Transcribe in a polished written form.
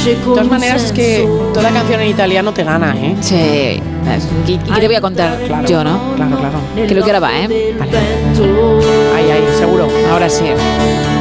todas maneras, es que toda canción en italiano te gana, ¿eh? Sí. ¿Y qué te voy a contar Claro, yo, no? Claro. Creo que ahora va, ¿eh? Vale. Ahí, seguro. Ahora sí.